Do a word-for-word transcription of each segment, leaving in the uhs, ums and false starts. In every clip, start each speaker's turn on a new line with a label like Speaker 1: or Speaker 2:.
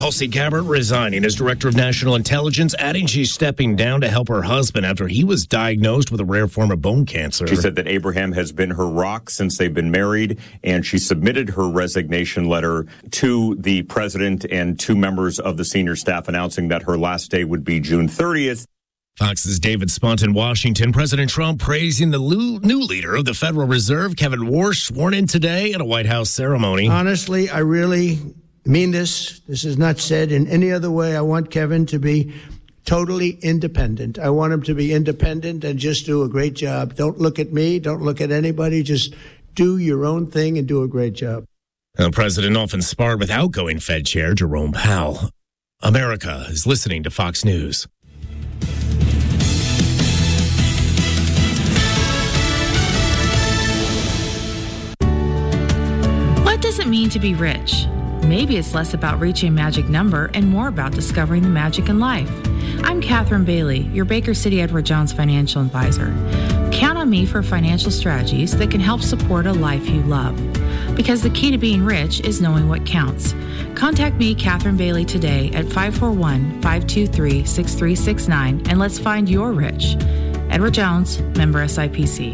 Speaker 1: Tulsi Gabbard resigning as Director of National Intelligence, adding she's stepping down to help her husband after he was diagnosed with a rare form of bone cancer.
Speaker 2: She said that Abraham has been her rock since they've been married, and she submitted her resignation letter to the president and two members of the senior staff, announcing that her last day would be June thirtieth.
Speaker 1: Fox's David Spunt in Washington. President Trump praising the new leader of the Federal Reserve, Kevin Warsh, sworn in today at a White House ceremony.
Speaker 3: Honestly, I really mean this. This is not said in any other way. I want Kevin to be totally independent. I want him to be independent and just do a great job. Don't look at me. Don't look at anybody. Just do your own thing and do a great job.
Speaker 1: The president often sparred with outgoing Fed Chair Jerome Powell. America is listening to Fox News.
Speaker 4: What does it mean to be rich? Maybe it's less about reaching a magic number and more about discovering the magic in life. I'm Catherine Bailey, your Baker City Edward Jones financial advisor. Count on me for financial strategies that can help support a life you love. Because the key to being rich is knowing what counts. Contact me, Catherine Bailey, today at five four one, five two three, six three six nine, and let's find your rich. Edward Jones, member S I P C.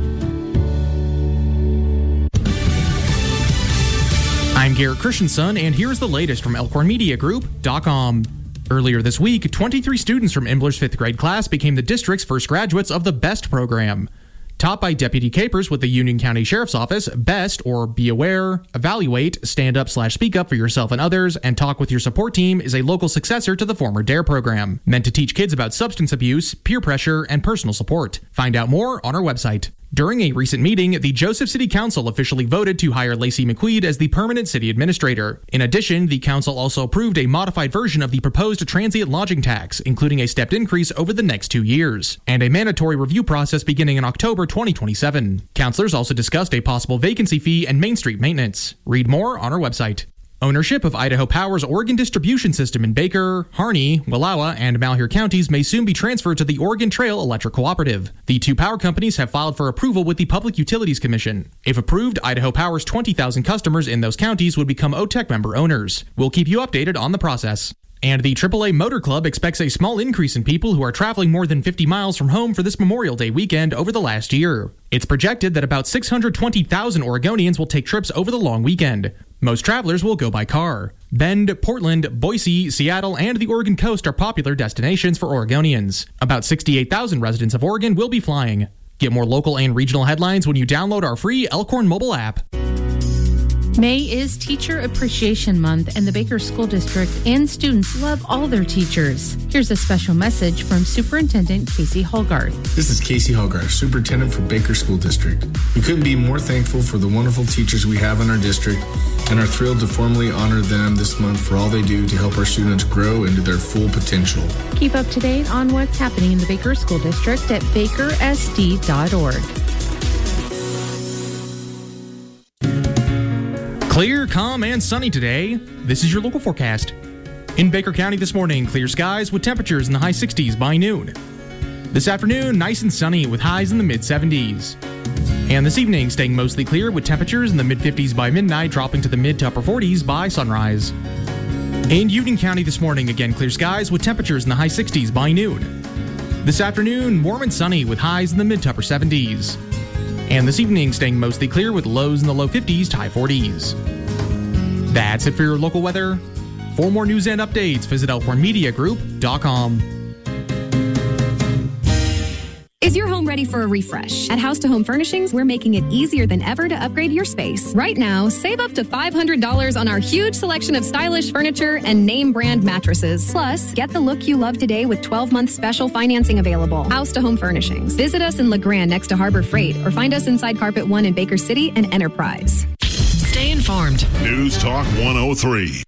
Speaker 5: I'm Garrett Christensen, and here's the latest from Elkhorn Media Group dot com. Earlier this week, twenty-three students from Imbler's fifth grade class became the district's first graduates of the BEST program. Taught by Deputy Capers with the Union County Sheriff's Office, BEST, or Be Aware, Evaluate, Stand Up slash Speak Up for Yourself and Others, and Talk with Your Support Team is a local successor to the former DARE program, meant to teach kids about substance abuse, peer pressure, and personal support. Find out more on our website. During a recent meeting, the Joseph City Council officially voted to hire Lacey McQueed as the permanent city administrator. In addition, the council also approved a modified version of the proposed transient lodging tax, including a stepped increase over the next two years, and a mandatory review process beginning in October twenty twenty-seven. Councilors also discussed a possible vacancy fee and Main Street maintenance. Read more on our website. Ownership of Idaho Power's Oregon distribution system in Baker, Harney, Wallowa, and Malheur counties may soon be transferred to the Oregon Trail Electric Cooperative. The two power companies have filed for approval with the Public Utilities Commission. If approved, Idaho Power's twenty thousand customers in those counties would become O T E C member owners. We'll keep you updated on the process. And the triple A Motor Club expects a small increase in people who are traveling more than fifty miles from home for this Memorial Day weekend over the last year. It's projected that about six hundred twenty thousand Oregonians will take trips over the long weekend. Most travelers will go by car. Bend, Portland, Boise, Seattle, and the Oregon coast are popular destinations for Oregonians. About sixty-eight thousand residents of Oregon will be flying. Get more local and regional headlines when you download our free Elkhorn mobile app.
Speaker 6: May is Teacher Appreciation Month, and the Baker School District and students love all their teachers. Here's a special message from Superintendent Casey Holgard.
Speaker 7: This is Casey Holgard, Superintendent for Baker School District. We couldn't be more thankful for the wonderful teachers we have in our district and are thrilled to formally honor them this month for all they do to help our students grow into their full potential.
Speaker 6: Keep up to date on what's happening in the Baker School District at baker s d dot org.
Speaker 5: Clear, calm, and sunny today. This is your local forecast. In Baker County this morning, clear skies with temperatures in the high sixties by noon. This afternoon, nice and sunny with highs in the mid seventies. And this evening, staying mostly clear with temperatures in the mid fifties by midnight, dropping to the mid to upper forties by sunrise. In Union County this morning, again clear skies with temperatures in the high sixties by noon. This afternoon, warm and sunny with highs in the mid to upper seventies. And this evening, staying mostly clear with lows in the low fifties to high forties. That's it for your local weather. For more news and updates, visit Elkhorn Media Group dot com.
Speaker 8: Is your home ready for a refresh? At House to Home Furnishings, we're making it easier than ever to upgrade your space. Right now, save up to five hundred dollars on our huge selection of stylish furniture and name brand mattresses. Plus, get the look you love today with twelve-month special financing available. House to Home Furnishings. Visit us in La Grande next to Harbor Freight or find us inside Carpet One in Baker City and Enterprise.
Speaker 9: Stay informed.
Speaker 10: News Talk one oh three.